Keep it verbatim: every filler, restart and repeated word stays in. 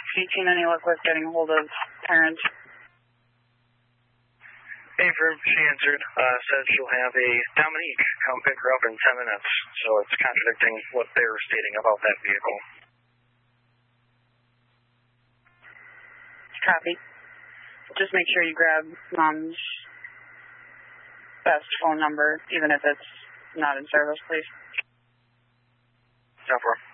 Have you seen any luck with getting a hold of parents? Affirm, she answered, uh, said she'll have a Dominique come pick her up in ten minutes, so it's contradicting what they were stating about that vehicle. Copy. Just make sure you grab Mom's best phone number, even if it's not in service, please. ten four.